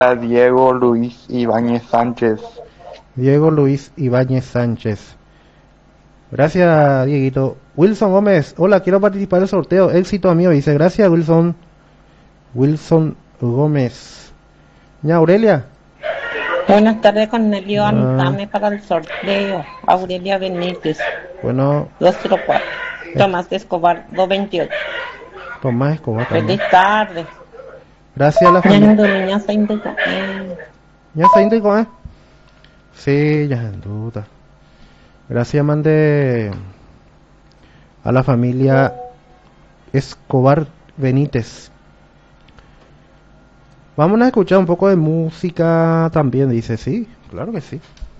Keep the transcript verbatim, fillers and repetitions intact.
a Diego Luis Ibáñez Sánchez. Diego Luis Ibáñez Sánchez. Gracias, Dieguito. Wilson Gómez, hola, quiero participar del sorteo. Éxito, amigo. Dice, gracias, Wilson. Wilson Gómez. Ña Aurelia. Buenas tardes, Cornelio. Ah. Anotame para el sorteo. Aurelia Benítez, Bueno, dos cero cuatro. Tomás de Escobar, doscientos veintiocho. Tomás Escobar también. Feliz tarde. Gracias a la familia. Ñando niña se indica. ¿Ya está índico, eh? Sí, ya en duda. Gracias, mande a la familia Escobar Benítez. Vamos a escuchar un poco de música también, dice, sí, claro que sí.